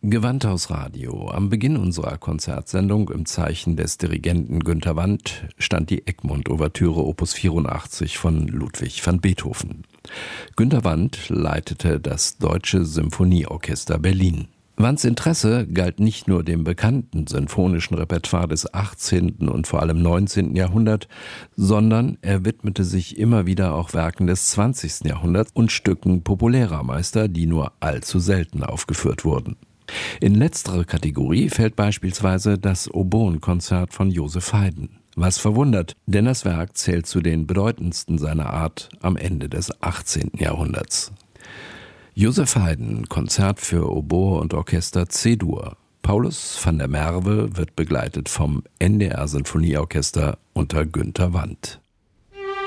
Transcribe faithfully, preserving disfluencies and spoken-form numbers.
Gewandhausradio. Am Beginn unserer Konzertsendung im Zeichen des Dirigenten Günter Wandt stand die Egmont-Ouvertüre Opus vierundachtzig von Ludwig van Beethoven. Günter Wandt leitete das Deutsche Symphonieorchester Berlin. Wandts Interesse galt nicht nur dem bekannten sinfonischen Repertoire des achtzehnten und vor allem neunzehnten Jahrhunderts, sondern er widmete sich immer wieder auch Werken des zwanzigsten Jahrhunderts und Stücken populärer Meister, die nur allzu selten aufgeführt wurden. In letztere Kategorie fällt beispielsweise das Oboenkonzert von Joseph Haydn. Was verwundert, denn das Werk zählt zu den bedeutendsten seiner Art am Ende des achtzehnten Jahrhunderts. Joseph Haydn, Konzert für Oboe und Orchester C-Dur. Paulus van der Merwe wird begleitet vom N D R Sinfonieorchester unter Günter Wandt.